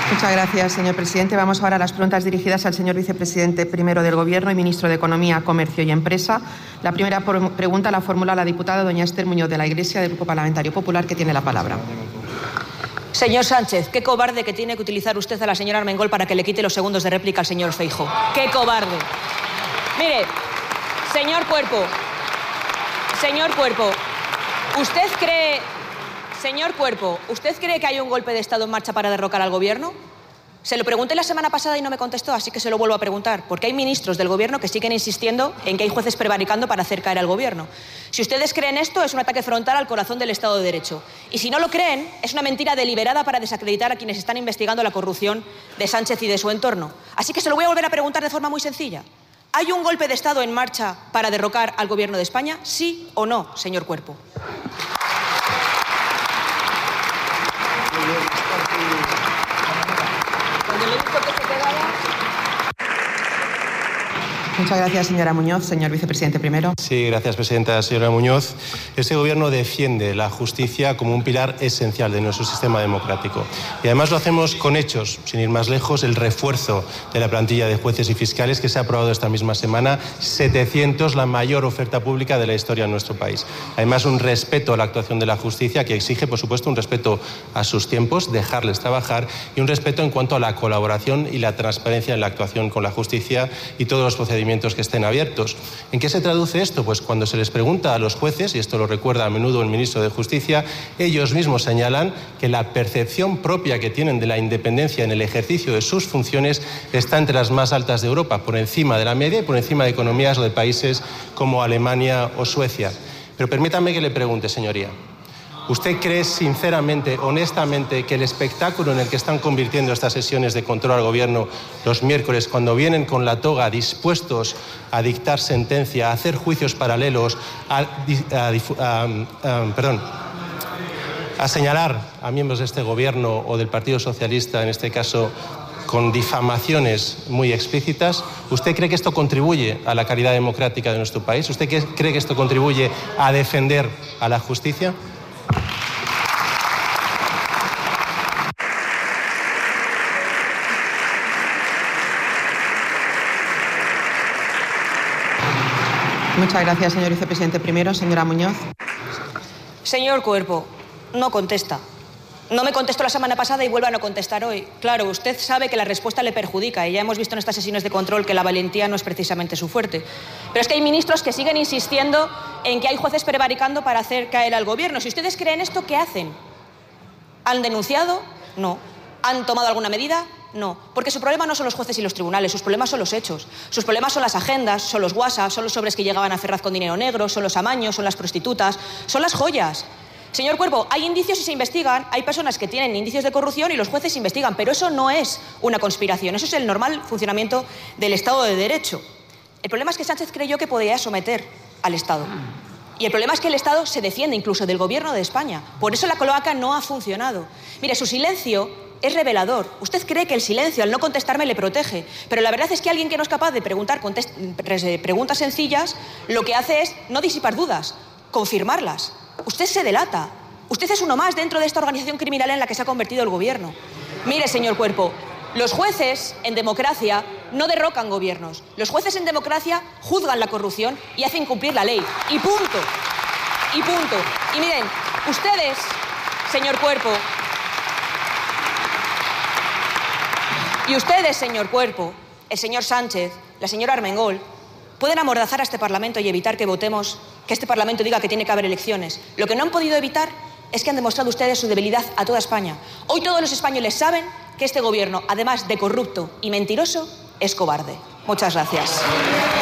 Muchas gracias, señor presidente. Vamos ahora a las preguntas dirigidas al señor vicepresidente primero del Gobierno y ministro de Economía, Comercio y Empresa. La primera pregunta la formula la diputada doña Esther Muñoz de la Iglesia, del Grupo Parlamentario Popular, que tiene la palabra. Señor Sánchez, qué cobarde que tiene que utilizar usted a la señora Armengol para que le quite los segundos de réplica al señor Feijóo. ¡Qué cobarde! Mire, señor Cuerpo, ¿usted cree que hay un golpe de Estado en marcha para derrocar al Gobierno? Se lo pregunté la semana pasada y no me contestó, así que se lo vuelvo a preguntar, porque hay ministros del Gobierno que siguen insistiendo en que hay jueces prevaricando para hacer caer al Gobierno. Si ustedes creen esto, es un ataque frontal al corazón del Estado de Derecho. Y si no lo creen, es una mentira deliberada para desacreditar a quienes están investigando la corrupción de Sánchez y de su entorno. Así que se lo voy a volver a preguntar de forma muy sencilla. ¿Hay un golpe de Estado en marcha para derrocar al Gobierno de España? ¿Sí o no, señor Cuerpo? Muchas gracias, señora Muñoz. Señor vicepresidente primero. Sí, gracias, presidenta. Señora Muñoz, este Gobierno defiende la justicia como un pilar esencial de nuestro sistema democrático. Y además lo hacemos con hechos, sin ir más lejos, el refuerzo de la plantilla de jueces y fiscales que se ha aprobado esta misma semana, 700, la mayor oferta pública de la historia en nuestro país. Además, un respeto a la actuación de la justicia que exige, por supuesto, un respeto a sus tiempos, dejarles trabajar, y un respeto en cuanto a la colaboración y la transparencia en la actuación con la justicia y todos los procedimientos que estén abiertos. ¿En qué se traduce esto? Pues cuando se les pregunta a los jueces, y esto lo recuerda a menudo el ministro de Justicia, ellos mismos señalan que la percepción propia que tienen de la independencia en el ejercicio de sus funciones está entre las más altas de Europa, por encima de la media y por encima de economías o de países como Alemania o Suecia. Pero permítame que le pregunte, señoría, ¿usted cree sinceramente, honestamente, que el espectáculo en el que están convirtiendo estas sesiones de control al Gobierno los miércoles, cuando vienen con la toga dispuestos a dictar sentencia, a hacer juicios paralelos, a señalar a miembros de este Gobierno o del Partido Socialista, en este caso, con difamaciones muy explícitas, ¿usted cree que esto contribuye a la calidad democrática de nuestro país? ¿Usted cree que esto contribuye a defender a la justicia? Muchas gracias, señor vicepresidente primero. Señora Muñoz. Señor Cuerpo, no contesta. No me contestó la semana pasada y vuelve a no contestar hoy. Claro, usted sabe que la respuesta le perjudica y ya hemos visto en estas sesiones de control que la valentía no es precisamente su fuerte. Pero es que hay ministros que siguen insistiendo en que hay jueces prevaricando para hacer caer al Gobierno. Si ustedes creen esto, ¿qué hacen? ¿Han denunciado? No. ¿Han tomado alguna medida? No, porque su problema no son los jueces y los tribunales, sus problemas son los hechos. Sus problemas son las agendas, son los WhatsApp, son los sobres que llegaban a Ferraz con dinero negro, son los amaños, son las prostitutas, son las joyas. Señor Cuerpo, hay indicios y se investigan, hay personas que tienen indicios de corrupción y los jueces investigan, pero eso no es una conspiración, eso es el normal funcionamiento del Estado de Derecho. El problema es que Sánchez creyó que podía someter al Estado. Y el problema es que el Estado se defiende incluso del Gobierno de España. Por eso la cloaca no ha funcionado. Mire, su silencio es revelador. Usted cree que el silencio, al no contestarme, le protege. Pero la verdad es que alguien que no es capaz de preguntar preguntas sencillas, lo que hace es no disipar dudas, confirmarlas. Usted se delata. Usted es uno más dentro de esta organización criminal en la que se ha convertido el Gobierno. Mire, señor Cuerpo, los jueces en democracia no derrocan gobiernos. Los jueces en democracia juzgan la corrupción y hacen cumplir la ley. Y punto. Y punto. Y miren, ustedes, señor Cuerpo, y ustedes, señor Cuerpo, el señor Sánchez, la señora Armengol, pueden amordazar a este Parlamento y evitar que votemos, que este Parlamento diga que tiene que haber elecciones. Lo que no han podido evitar es que han demostrado ustedes su debilidad a toda España. Hoy todos los españoles saben que este Gobierno, además de corrupto y mentiroso, es cobarde. Muchas gracias.